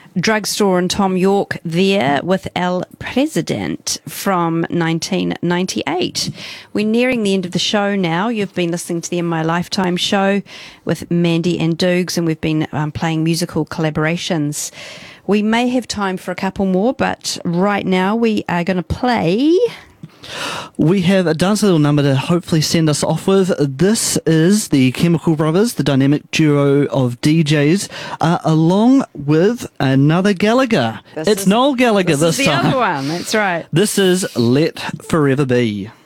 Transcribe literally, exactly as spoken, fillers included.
Drugstore and Tom York there with El President from nineteen ninety-eight. We're nearing the end of the show now. You've been listening to the In My Lifetime show with Mandy and Doogs, and we've been um, playing musical collaborations. We may have time for a couple more, but right now we are going to play... We have a dance little number to hopefully send us off with. This is the Chemical Brothers, the dynamic duo of D Js, uh, along with another Gallagher. This it's is, Noel Gallagher this, this is the time. other one, that's right. This is Let Forever Be.